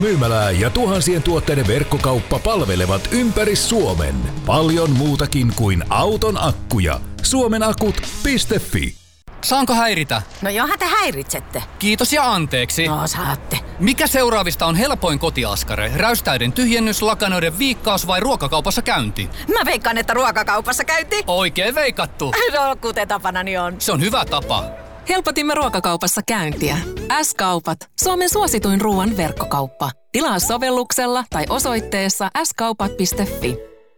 Myymälää ja tuhansien tuotteiden verkkokauppa palvelevat ympäri Suomen. Paljon muutakin kuin auton akkuja. Suomenakut.fi. Saanko häiritä? No johan te häiritsette. Kiitos ja anteeksi. No saatte. Mikä seuraavista on helpoin kotiaskare? Räystäiden tyhjennys, lakanoiden viikkaus vai ruokakaupassa käynti? Mä veikkaan, että ruokakaupassa käynti. Oikein veikattu. No kuten tapanani on. Se on hyvä tapa. Helpotimme ruokakaupassa käyntiä. S-kaupat. Suomen suosituin ruoan verkkokauppa. Tilaa sovelluksella tai osoitteessa skaupat.fi.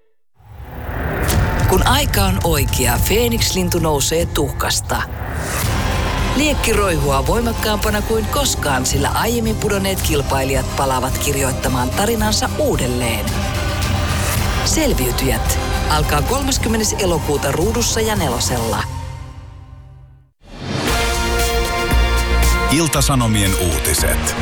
Kun aika on oikea, Feeniks-lintu nousee tuhkasta. Liekki roihua voimakkaampana kuin koskaan, sillä aiemmin pudonneet kilpailijat palaavat kirjoittamaan tarinansa uudelleen. Selviytyjät alkaa 30. elokuuta Ruudussa ja Nelosella. Ilta-Sanomien uutiset.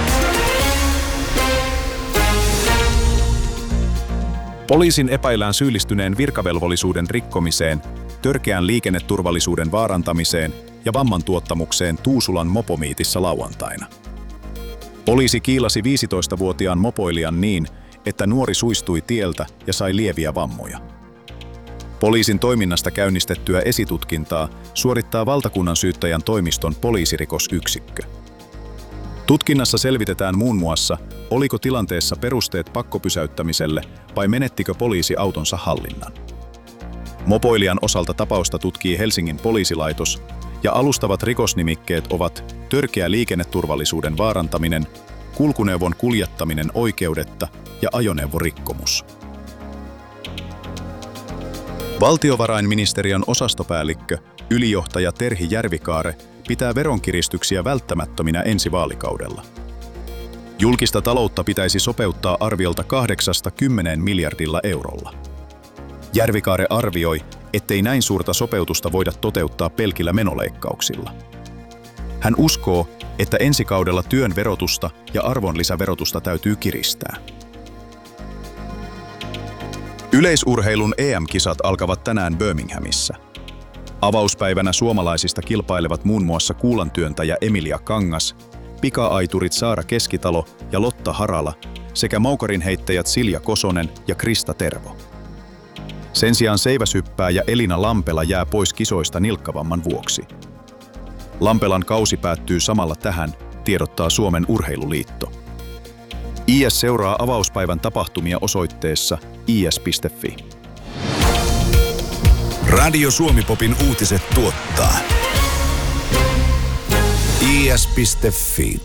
Poliisin epäillään syyllistyneen virkavelvollisuuden rikkomiseen, törkeään liikenneturvallisuuden vaarantamiseen ja vamman tuottamukseen Tuusulan mopomiitissä lauantaina. Poliisi kiilasi 15-vuotiaan mopoilijan niin, että nuori suistui tieltä ja sai lieviä vammoja. Poliisin toiminnasta käynnistettyä esitutkintaa suorittaa valtakunnan syyttäjän toimiston poliisirikosyksikkö. Tutkinnassa selvitetään muun muassa, oliko tilanteessa perusteet pakkopysäyttämiselle vai menettikö poliisi autonsa hallinnan. Mopoilijan osalta tapausta tutkii Helsingin poliisilaitos ja alustavat rikosnimikkeet ovat törkeä liikenneturvallisuuden vaarantaminen, kulkuneuvon kuljettaminen oikeudetta ja ajoneuvorikkomus. Valtiovarainministeriön osastopäällikkö, ylijohtaja Terhi Järvikaare pitää veronkiristyksiä välttämättöminä ensi vaalikaudella. Julkista taloutta pitäisi sopeuttaa arviolta 8–10 miljardilla eurolla. Järvikaare arvioi, ettei näin suurta sopeutusta voida toteuttaa pelkillä menoleikkauksilla. Hän uskoo, että ensi kaudella työn verotusta ja arvonlisäverotusta täytyy kiristää. Yleisurheilun EM-kisat alkavat tänään Birminghamissa. Avauspäivänä suomalaisista kilpailevat muun muassa kuulantyöntäjä Emilia Kangas, pika-aiturit Saara Keskitalo ja Lotta Harala sekä moukarinheittäjät Silja Kosonen ja Krista Tervo. Sen sijaan seiväshyppääjä Elina Lampela jää pois kisoista nilkkavamman vuoksi. Lampelan kausi päättyy samalla tähän, tiedottaa Suomen Urheiluliitto. IS seuraa avauspäivän tapahtumia osoitteessa is.fi. Radio Suomi-popin uutiset tuottaa is.fi.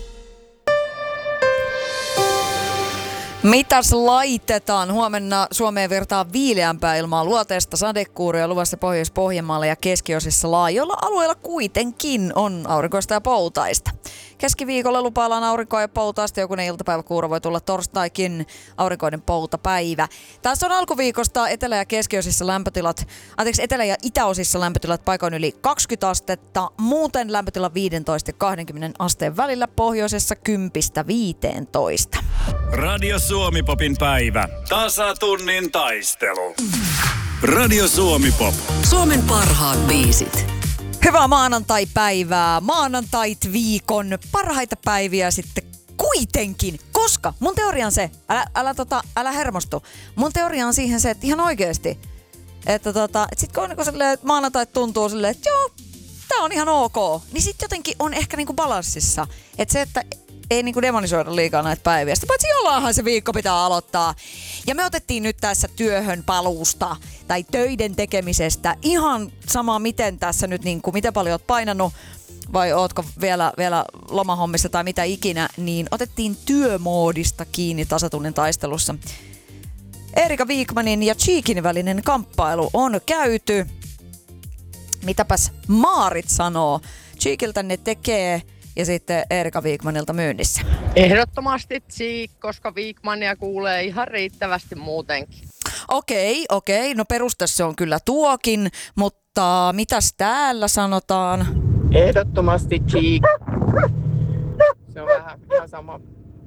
Mitäs laitetaan? Huomenna Suomeen virtaa viileämpää ilmaa, luoteesta sadekuuria luvassa Pohjois-Pohjanmaalla ja keskiosissa laajoilla alueilla kuitenkin on aurinkoista ja poutaista. Keskiviikolla lupaillaan aurinkoa ja poutaista, jokunen iltapäiväkuuro voi tulla torstaikin, aurinkoinen poutapäivä. Tässä on alkuviikosta etelä- ja keskiosissa etelä- ja itäosissa lämpötilat paikoin yli 20 astetta, muuten lämpötila 15 ja 20 asteen välillä, pohjoisessa 10–15. Radio Suomi-popin päivä. Tasatunnin taistelu. Radio Suomi-pop. Suomen parhaat biisit. Hyvää maanantai-päivää. Maanantait viikon parhaita päiviä sitten kuitenkin. Koska mun teoria on se, älä hermostu. Mun teoria on siihen se, että ihan oikeesti, että sit kun on niinku silleen, että maanantait tuntuu silleen, että joo, tää on ihan ok, niin sit jotenkin on ehkä niinku balanssissa. Että se, että ei niinku demonisoida liikaa näitä päiviä. Sitten paitsi jollainhan se viikko pitää aloittaa. Ja me otettiin nyt tässä työhön paluusta tai töiden tekemisestä ihan sama miten tässä nyt niinku, miten paljon oot painanut vai ootko vielä lomahommissa tai mitä ikinä, niin otettiin työmoodista kiinni tasatunnin taistelussa. Erika Wigmanin ja Cheekin välinen kamppailu on käyty. Mitäpäs Maarit sanoo? Cheekiltä ne tekee ja sitten Erika Wigmanilta myynnissä. Ehdottomasti Cheek, koska Wigmania kuulee ihan riittävästi muutenkin. Okei. No peruste se on kyllä tuokin, mutta mitäs täällä sanotaan? Ehdottomasti Cheek. Se on vähän ihan sama,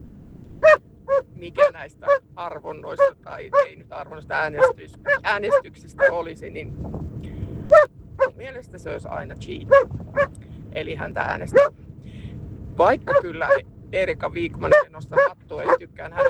mikä näistä arvonnoista tai ei nyt arvonnoista äänestyksistä olisi, niin mun mielestä se olisi aina Cheek. Eli häntä äänestää. Vaikka kyllä Erika Wikmanille nostan hattua ja tykkään hänen